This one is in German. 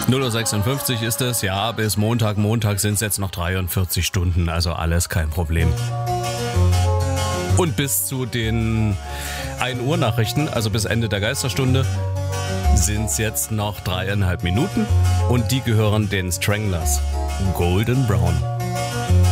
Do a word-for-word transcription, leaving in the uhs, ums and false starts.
null Uhr sechsundfünfzig ist es, ja, bis Montag. Montag sind es jetzt noch dreiundvierzig Stunden, also alles kein Problem. Und bis zu den ein Uhr Nachrichten, also bis Ende der Geisterstunde, sind es jetzt noch dreieinhalb Minuten und die gehören den Stranglers. Golden Brown.